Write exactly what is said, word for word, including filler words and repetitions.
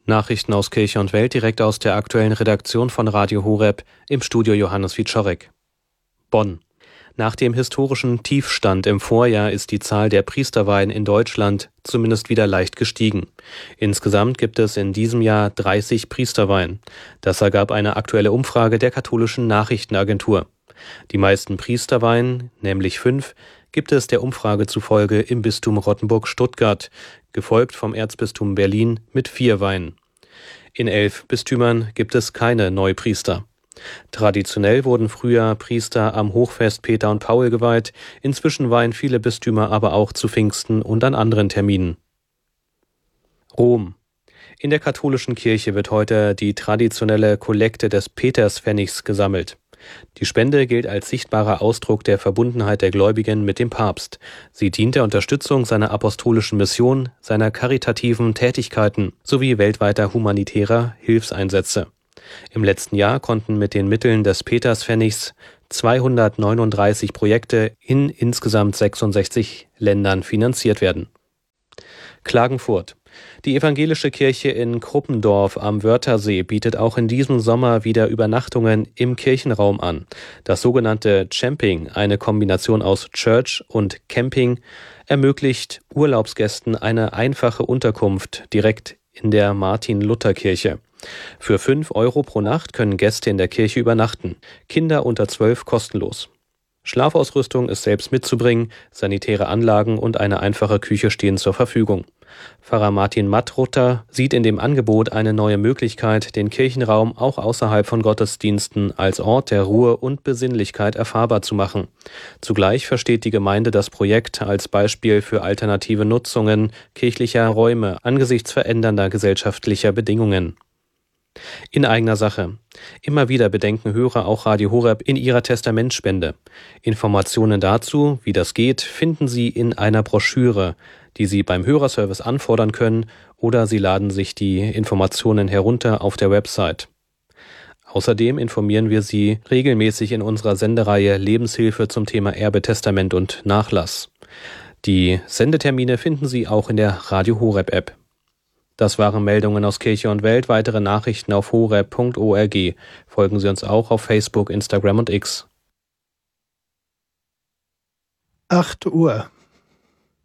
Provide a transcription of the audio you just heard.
Nachrichten aus Kirche und Welt direkt aus der aktuellen Redaktion von Radio Horeb, im Studio Johannes Wieczorek. Bonn. Nach dem historischen Tiefstand im Vorjahr ist die Zahl der Priesterweihen in Deutschland zumindest wieder leicht gestiegen. Insgesamt gibt es in diesem Jahr dreißig Priesterweihen. Das ergab eine aktuelle Umfrage der katholischen Nachrichtenagentur. Die meisten Priesterweihen, nämlich fünf, gibt es der Umfrage zufolge im Bistum Rottenburg-Stuttgart, gefolgt vom Erzbistum Berlin mit vier Weihen. In elf Bistümern gibt es keine Neupriester. Traditionell wurden früher Priester am Hochfest Peter und Paul geweiht, inzwischen weihen viele Bistümer aber auch zu Pfingsten und an anderen Terminen. Rom. In der katholischen Kirche wird heute die traditionelle Kollekte des Peterspfennigs gesammelt. Die Spende gilt als sichtbarer Ausdruck der Verbundenheit der Gläubigen mit dem Papst. Sie dient der Unterstützung seiner apostolischen Mission, seiner karitativen Tätigkeiten sowie weltweiter humanitärer Hilfseinsätze. Im letzten Jahr konnten mit den Mitteln des Peterspfennigs zweihundertneununddreißig Projekte in insgesamt sechsundsechzig Ländern finanziert werden. Klagenfurt. Die evangelische Kirche in Kruppendorf am Wörthersee bietet auch in diesem Sommer wieder Übernachtungen im Kirchenraum an. Das sogenannte Champing, eine Kombination aus Church und Camping, ermöglicht Urlaubsgästen eine einfache Unterkunft direkt in der Martin-Luther-Kirche. Für fünf Euro pro Nacht können Gäste in der Kirche übernachten, Kinder unter zwölf kostenlos. Schlafausrüstung ist selbst mitzubringen, sanitäre Anlagen und eine einfache Küche stehen zur Verfügung. Pfarrer Martin Mattruther sieht in dem Angebot eine neue Möglichkeit, den Kirchenraum auch außerhalb von Gottesdiensten als Ort der Ruhe und Besinnlichkeit erfahrbar zu machen. Zugleich versteht die Gemeinde das Projekt als Beispiel für alternative Nutzungen kirchlicher Räume angesichts verändernder gesellschaftlicher Bedingungen. In eigener Sache. Immer wieder bedenken Hörer auch Radio Horeb in ihrer Testamentspende. Informationen dazu, wie das geht, finden Sie in einer Broschüre, die Sie beim Hörerservice anfordern können, oder Sie laden sich die Informationen herunter auf der Website. Außerdem informieren wir Sie regelmäßig in unserer Sendereihe Lebenshilfe zum Thema Erbe, Testament und Nachlass. Die Sendetermine finden Sie auch in der Radio Horeb App. Das waren Meldungen aus Kirche und Welt. Weitere Nachrichten auf horeb punkt org. Folgen Sie uns auch auf Facebook, Instagram und X. acht Uhr.